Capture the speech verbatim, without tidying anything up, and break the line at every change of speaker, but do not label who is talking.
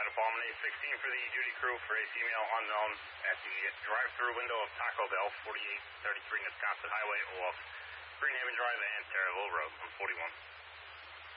Abominate sixteen for the duty crew for a female unknown at the drive-through window of Taco Bell, forty-eight thirty-three Wisconsin Highway off Greenhaven Drive and Terraville Road on forty-one.